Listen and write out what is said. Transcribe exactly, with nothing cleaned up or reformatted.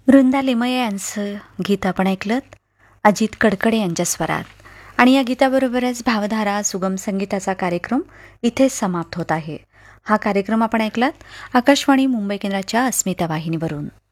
वृंदा लिमये यांचं गीत आपण ऐकलत अजित कडकडे यांच्या स्वरात. आणि या गीताबरोबरच भावधारा सुगम संगीताचा कार्यक्रम इथेच समाप्त होत आहे. हा कार्यक्रम आपण ऐकलात आकाशवाणी मुंबई केंद्राच्या अस्मिता वाहिनीवरून.